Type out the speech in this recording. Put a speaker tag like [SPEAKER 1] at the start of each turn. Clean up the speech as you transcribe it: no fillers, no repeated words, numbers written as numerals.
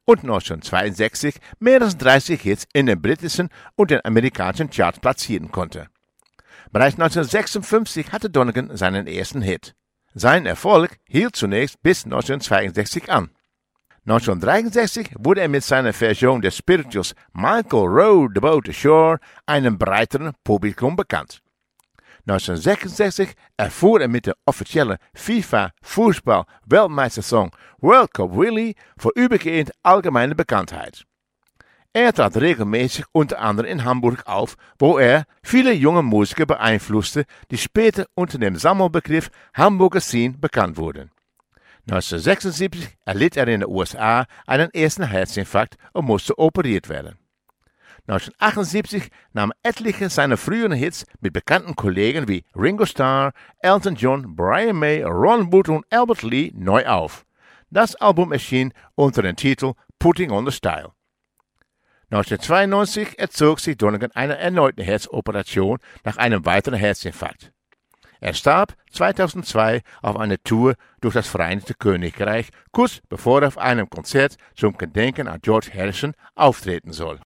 [SPEAKER 1] und 1962 mehr als 30 Hits in den britischen und den amerikanischen Charts platzieren konnte. Bereits 1956 hatte Donegan seinen ersten Hit. Sein Erfolg hielt zunächst bis 1962 an. 1963 wurde er mit seiner Version des Spirituals Michael Rowed the Boat Ashore einem breiteren Publikum bekannt. 1966 erfuhr er mit der offiziellen FIFA-Fußball-Weltmeistersong World Cup Willie vorübergehend allgemeine Bekanntheit. Er trat regelmäßig unter anderem in Hamburg auf, wo er viele junge Musiker beeinflusste, die später unter dem Sammelbegriff Hamburger Scene bekannt wurden. 1976 erlitt er in den USA einen ersten Herzinfarkt und musste operiert werden. 1978 nahmen etliche seiner früheren Hits mit bekannten Kollegen wie Ringo Starr, Elton John, Brian May, Ron Wood und Albert Lee neu auf. Das Album erschien unter dem Titel Putting on the Style. 1992 erzog sich Donegan einer erneuten Herzoperation nach einem weiteren Herzinfarkt. Er starb 2002 auf einer Tour durch das Vereinigte Königreich, kurz bevor er auf einem Konzert zum Gedenken an George Harrison auftreten soll.